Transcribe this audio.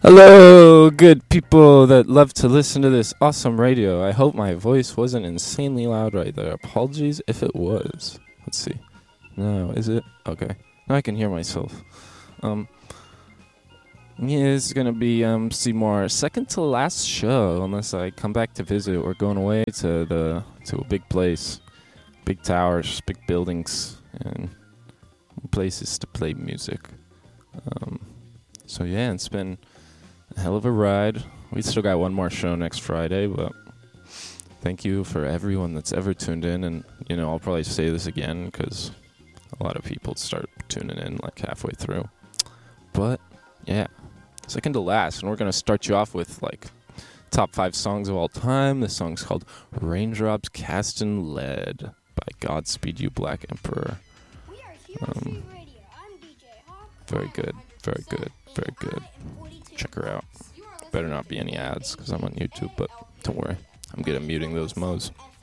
Hello, good people that love to listen to this awesome radio. I hope my voice wasn't insanely loud right there. Apologies if it was. Let's see. No, is it? Okay. Now I can hear myself. Yeah, it's gonna be Seymour's second to last show, unless I come back to visit. We're going away to a big place, big towers, big buildings, and places to play music. So yeah, it's been a hell of a ride. We still got one more show next Friday, but thank you for everyone that's ever tuned in. And, I'll probably say this again because a lot of people start tuning in like halfway through. But, yeah, second to last. And we're going to start you off with like top 5 songs of all time. This song's called Raindrops Cast in Lead by Godspeed You Black Emperor. Very good, very good, very good. Check her out. Better not be any ads because I'm on YouTube, but don't worry. I'm good at muting those mo's.